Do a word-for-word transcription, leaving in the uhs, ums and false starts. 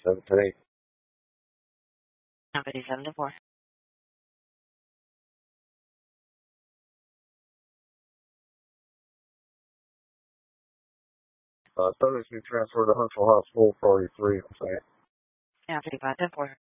seven ten eight. nine fifty-seven to four. Uh, subject's been transferred to Huntsville Hospital, priority three. I'm saying. nine fifty-five to four.